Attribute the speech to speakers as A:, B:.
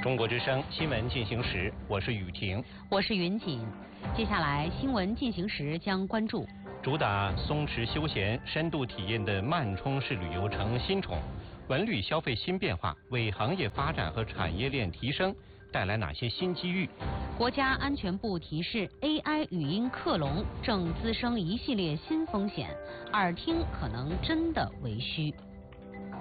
A: 中国之声新闻进行时，我是雨婷，
B: 我是云锦。接下来新闻进行时将关注
A: 主打松弛休闲、深度体验的慢充式旅游成新宠，文旅消费新变化为行业发展和产业链提升带来哪些新机遇？
B: 国家安全部提示 AI 语音克隆正滋生一系列新风险，耳听可能真的为虚。